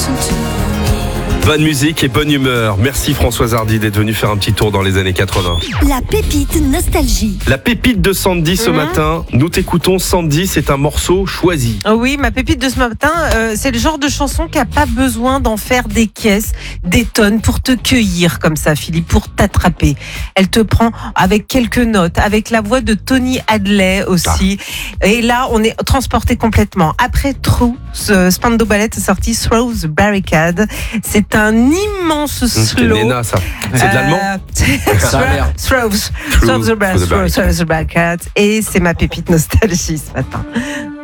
Bonne musique et bonne humeur. Merci Françoise Hardy d'être venue faire un petit tour dans les années 80. La pépite nostalgie. La pépite de Sandy ce matin. Nous t'écoutons Sandy, c'est un morceau choisi. Oui, ma pépite de ce matin, c'est le genre de chanson qui n'a pas besoin d'en faire des caisses, des tonnes pour te cueillir comme ça, Philippe, pour t'attraper. Elle te prend avec quelques notes, avec la voix de Tony Hadley aussi. Et là, on est transporté complètement. Après True, Spandau Ballet est sorti Through the Barricade. C'est un immense C'est slow. Nena, ça. C'est de l'allemand. Through the Barricade. Et c'est ma pépite nostalgie ce matin.